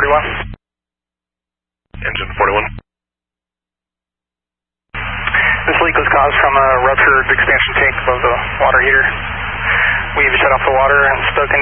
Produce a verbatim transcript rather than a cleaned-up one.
forty-one. Engine forty-one. This leak was caused from a ruptured expansion tank above the water heater. We've shut off the water and spoken